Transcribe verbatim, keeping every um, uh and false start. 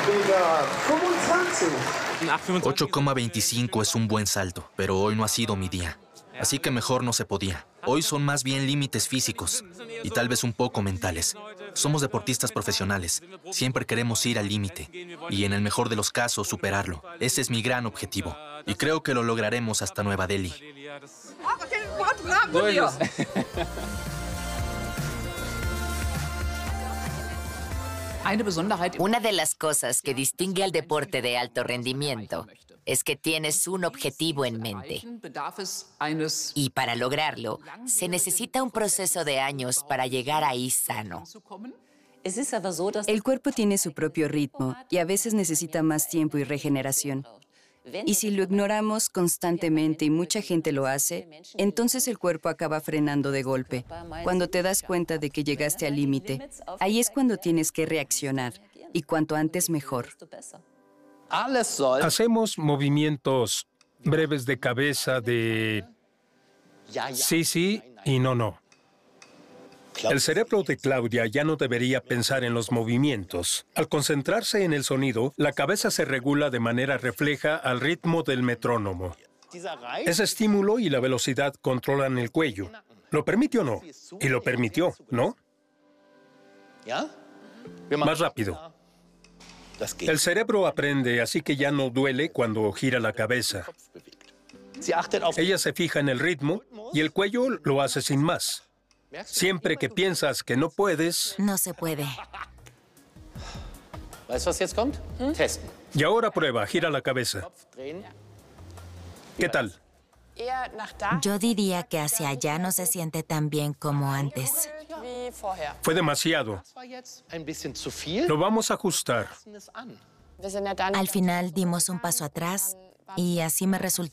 ocho coma veinticinco es un buen salto, pero hoy no ha sido mi día. Así que mejor no se podía. Hoy son más bien límites físicos y tal vez un poco mentales. Somos deportistas profesionales. Siempre queremos ir al límite y en el mejor de los casos superarlo. Ese es mi gran objetivo y creo que lo lograremos hasta Nueva Delhi. Una de las cosas que distingue al deporte de alto rendimiento es que tienes un objetivo en mente. Y para lograrlo, se necesita un proceso de años para llegar ahí sano. El cuerpo tiene su propio ritmo y a veces necesita más tiempo y regeneración. Y si lo ignoramos constantemente y mucha gente lo hace, entonces el cuerpo acaba frenando de golpe. Cuando te das cuenta de que llegaste al límite, ahí es cuando tienes que reaccionar. Y cuanto antes, mejor. Hacemos movimientos breves de cabeza de sí, sí y no, no. El cerebro de Claudia ya no debería pensar en los movimientos. Al concentrarse en el sonido, la cabeza se regula de manera refleja al ritmo del metrónomo. Ese estímulo y la velocidad controlan el cuello. ¿Lo permite o no? Y lo permitió, ¿no? Más rápido. El cerebro aprende, así que ya no duele cuando gira la cabeza. Ella se fija en el ritmo y el cuello lo hace sin más. Siempre que piensas que no puedes... No se puede. Y ahora prueba, gira la cabeza. ¿Qué tal? Yo diría que hacia allá no se siente tan bien como antes. Fue demasiado. Lo vamos a ajustar. Al final dimos un paso atrás y así me resultó